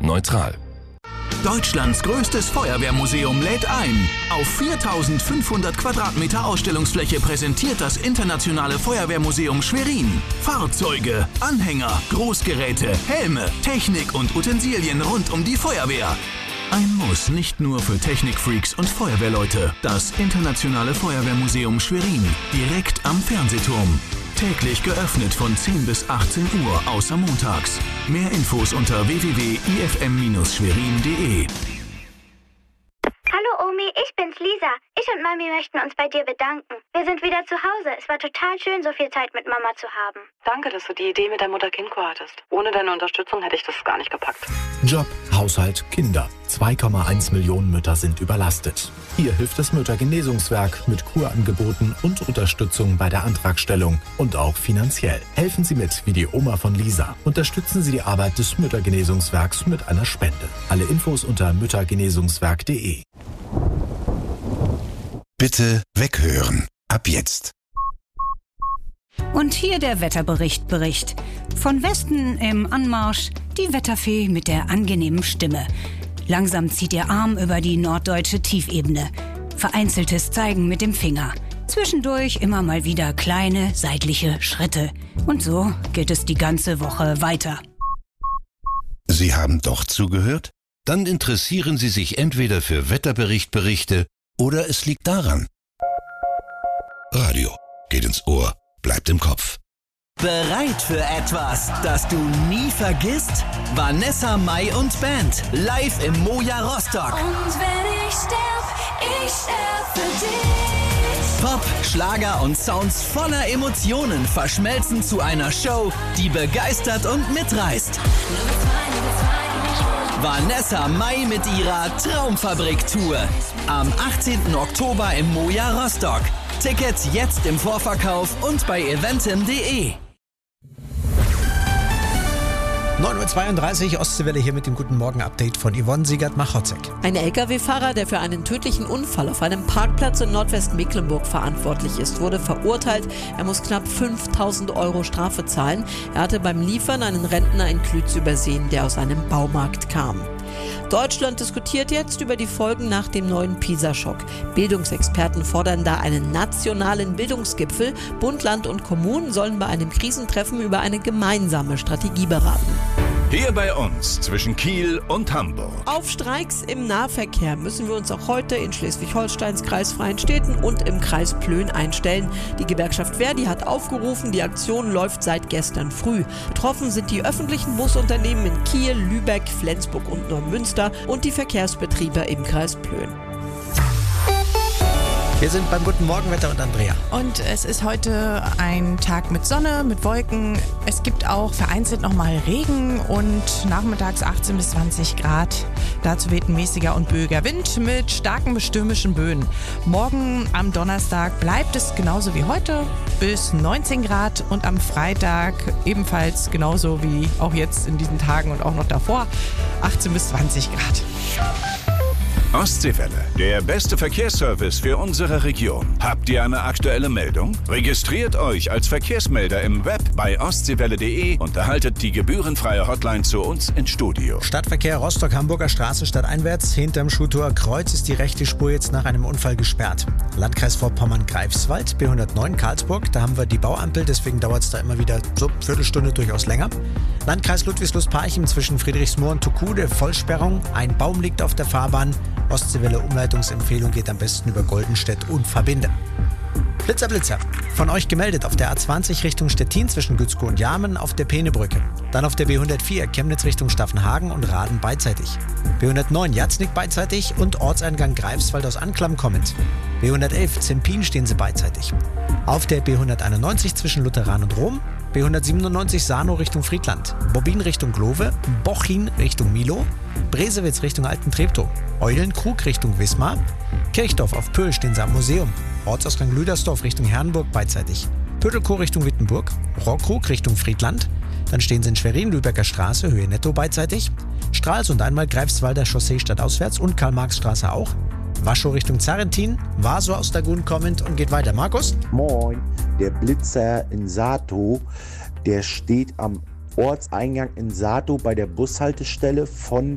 neutral. Deutschlands größtes Feuerwehrmuseum lädt ein. Auf 4.500 Quadratmeter Ausstellungsfläche präsentiert das Internationale Feuerwehrmuseum Schwerin Fahrzeuge, Anhänger, Großgeräte, Helme, Technik und Utensilien rund um die Feuerwehr. Ein Muss nicht nur für Technikfreaks und Feuerwehrleute. Das Internationale Feuerwehrmuseum Schwerin, direkt am Fernsehturm. Täglich geöffnet von 10 bis 18 Uhr, außer montags. Mehr Infos unter www.ifm-schwerin.de. Hallo Omi, ich bin's Lisa. Ich und Mami möchten uns bei dir bedanken. Wir sind wieder zu Hause. Es war total schön, so viel Zeit mit Mama zu haben. Danke, dass du die Idee mit der Mutter-Kind-Kur hattest. Ohne deine Unterstützung hätte ich das gar nicht gepackt. Job, Haushalt, Kinder. 2,1 Millionen Mütter sind überlastet. Hier hilft das Müttergenesungswerk mit Kurangeboten und Unterstützung bei der Antragstellung und auch finanziell. Helfen Sie mit, wie die Oma von Lisa. Unterstützen Sie die Arbeit des Müttergenesungswerks mit einer Spende. Alle Infos unter müttergenesungswerk.de. Bitte weghören. Ab jetzt. Und hier der Wetterbericht. Von Westen im Anmarsch die Wetterfee mit der angenehmen Stimme. Langsam zieht ihr Arm über die norddeutsche Tiefebene. Vereinzeltes Zeigen mit dem Finger. Zwischendurch immer mal wieder kleine seitliche Schritte. Und so geht es die ganze Woche weiter. Sie haben doch zugehört? Dann interessieren Sie sich entweder für Wetterberichte oder es liegt daran. Radio geht ins Ohr, bleibt im Kopf. Bereit für etwas, das du nie vergisst? Vanessa Mai und Band, live im Moja Rostock. Und wenn ich sterb für dich. Pop, Schlager und Sounds voller Emotionen verschmelzen zu einer Show, die begeistert und mitreißt. Vanessa Mai mit ihrer Traumfabrik-Tour. Am 18. Oktober im Moja Rostock. Tickets jetzt im Vorverkauf und bei eventim.de. 9.32 Uhr, Ostseewelle hier mit dem Guten Morgen-Update von Yvonne Siegert-Machotzek. Ein Lkw-Fahrer, der für einen tödlichen Unfall auf einem Parkplatz in Nordwestmecklenburg verantwortlich ist, wurde verurteilt. Er muss knapp 5.000 Euro Strafe zahlen. Er hatte beim Liefern einen Rentner in Klütz übersehen, der aus einem Baumarkt kam. Deutschland diskutiert jetzt über die Folgen nach dem neuen PISA-Schock. Bildungsexperten fordern da einen nationalen Bildungsgipfel. Bund, Land und Kommunen sollen bei einem Krisentreffen über eine gemeinsame Strategie beraten. Hier bei uns zwischen Kiel und Hamburg. Auf Streiks im Nahverkehr müssen wir uns auch heute in Schleswig-Holsteins kreisfreien Städten und im Kreis Plön einstellen. Die Gewerkschaft Verdi hat aufgerufen, die Aktion läuft seit gestern früh. Betroffen sind die öffentlichen Busunternehmen in Kiel, Lübeck, Flensburg und Neumünster und die Verkehrsbetriebe im Kreis Plön. Wir sind beim Guten Morgenwetter und Andrea. Und es ist heute ein Tag mit Sonne, mit Wolken. Es gibt auch vereinzelt nochmal Regen und nachmittags 18 bis 20 Grad. Dazu weht ein mäßiger und böiger Wind mit starken bis stürmischen Böen. Morgen am Donnerstag bleibt es genauso wie heute bis 19 Grad und am Freitag ebenfalls genauso wie auch jetzt in diesen Tagen und auch noch davor 18 bis 20 Grad. Ostseewelle, der beste Verkehrsservice für unsere Region. Habt ihr eine aktuelle Meldung? Registriert euch als Verkehrsmelder im Web bei ostseewelle.de und erhaltet die gebührenfreie Hotline zu uns ins Studio. Stadtverkehr Rostock-Hamburger Straße stadteinwärts. Hinterm Schuhtor Kreuz ist die rechte Spur jetzt nach einem Unfall gesperrt. Landkreis Vorpommern-Greifswald, B109 Karlsburg. Da haben wir die Bauampel, deswegen dauert es da immer wieder so eine Viertelstunde durchaus länger. Landkreis Ludwigslust-Parchim zwischen Friedrichsmoor und Tukude, Vollsperrung. Ein Baum liegt auf der Fahrbahn. Ostseewelle Umleitungsempfehlung geht am besten über Goldenstedt und Verbinde. Blitzer. Von euch gemeldet auf der A20 Richtung Stettin zwischen Gützkow und Jarmen auf der Peenebrücke. Dann auf der B104 Chemnitz Richtung Staffenhagen und Raden beidseitig. B109 Jatznick beidseitig und Ortseingang Greifswald aus Anklam kommend. B111 Zempin stehen sie beidseitig. Auf der B191 zwischen Lutheran und Rom. B197 Sarnow Richtung Friedland, Bobbin Richtung Glove, Bochin Richtung Milo, Bresewitz Richtung Alten Treptow, Eulenkrug Richtung Wismar, Kirchdorf auf Pöhl stehen sie am Museum, Ortsausgang Lüdersdorf Richtung Herrenburg beidseitig, Pödelkow Richtung Wittenburg, Rohrkrug Richtung Friedland, dann stehen sie in Schwerin-Lübecker Straße, Höhe Netto beidseitig, Stralsund einmal Greifswalder Chaussee stadtauswärts und Karl-Marx-Straße auch, Waschow Richtung Zarrentin, Warsow aus Dagun kommend und geht weiter. Markus? Moin, der Blitzer in Satow, der steht am Ortseingang in Satow bei der Bushaltestelle von